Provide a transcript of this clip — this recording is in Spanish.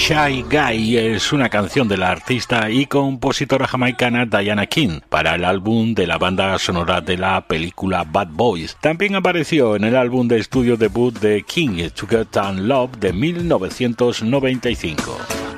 Shy Guy es una canción de la artista y compositora jamaicana Diana King para el álbum de la banda sonora de la película Bad Boys. También apareció en el álbum de estudio debut de King, To Get and Love, de 1995.